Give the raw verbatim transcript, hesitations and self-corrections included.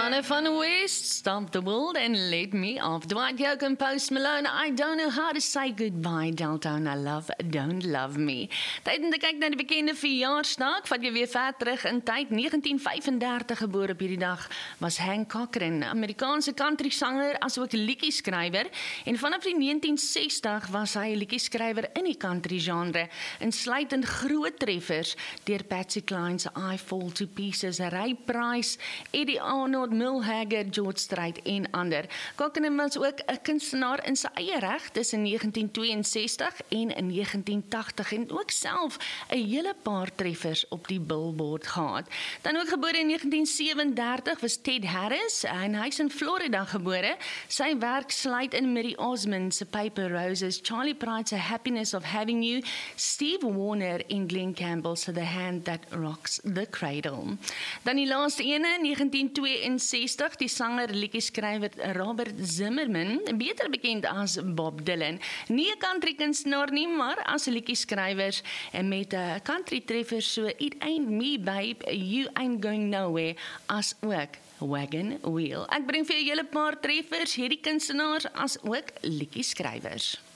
manne van the West, Stomp the World and Let Me Off. Dwight Yoakam and Post Malone, I don't know how to say goodbye, Downtown, I love, don't love me. Tyd om te kyk na die bekende verjaarsdag, wat jy weer ver terug in tyd, negentien vyfendertig gebore op hierdie dag, was Hank Cochran, Amerikaanse country-sanger, as ook liedjie-skrywer, en vanaf die negentien sestig was hy liedjie-skrywer in die country-genre, insluitend groot treffers, deur Patsy Cline's I Fall to Pieces, Ray Price, Eddie Arnold, Merle Haggard, George Strait en ander. Cochran was ook 'n kunstenaar in sy eie reg tussen negentien tweeënsestig en negentien tagtig en ook self 'n hele paar treffers op die Billboard gehad. Dan ook gebore in negentien sewendertig was Ted Harris en hy's in Florida gebore. Sy werk sluit in Mary Osmond se Paper Roses, Charlie Pride se Happiness of Having You, Steve Wariner en Glenn Campbell se The Hand That Rocks the Cradle. Dan die laaste ene, negentien tweeënsestig, die sanger liedjie-skrywer Robert Zimmerman, beter bekend as Bob Dylan. Nie 'n country kunstenaar nie, maar as liedjie-skrywers en met 'n country treffer so It Ain't Me Babe, You Ain't Going Nowhere, as ook Wagon Wheel. Ek bring vir julle 'n paar treffers, hierdie kunstenaars as ook liedjie-skrywers.